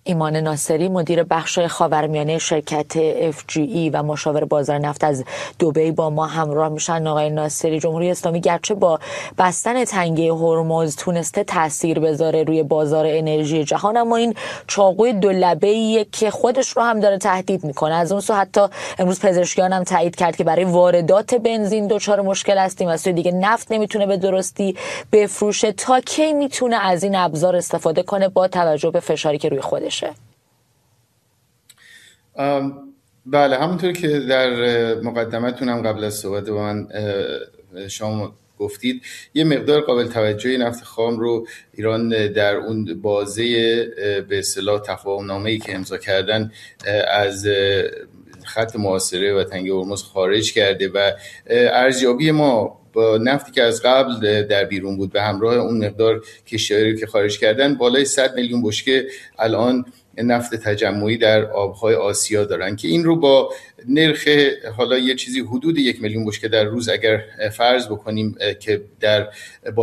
ایمان ناصری مدیر بخش خاورمیانه شرکت FGE و مشاور بازار نفت از دبی با ما همراه میشن. آقای ناصری، جمهوری اسلامی گرچه با بستن تنگه هرمز تونسته تاثیر بذاره روی بازار انرژی جهان، اما این چاقوی دولبه‌ایه که خودش رو هم داره تهدید میکنه. از اون سو حتی امروز پزشکیان هم تایید کرد که برای واردات بنزین دچار مشکل هستیم، از سوی دیگه نفت نمیتونه به درستی بفروشه. تا کی میتونه از این ابزار استفاده کنه با توجه به فشاری که روی خودشه؟ بله، همونطور که در مقدمتونم قبل از صحبت با من شما گفتید، یه مقدار قابل توجهی نفت خام رو ایران در اون بازه به اصطلاح تفاهم‌نامه‌ای که امضا کردن از خط محاصره و تنگه هرمز خارج کرده و ارزیابی ما با نفتی که از قبل در بیرون بود به همراه اون مقدار کشتی‌هایی که خارج کردن، بالای 100 میلیون بشکه الان نفت تجمعی در آبهای آسیا دارن که این رو با نرخ حالا یه چیزی حدود 1 میلیون بشکه در روز اگر فرض بکنیم که در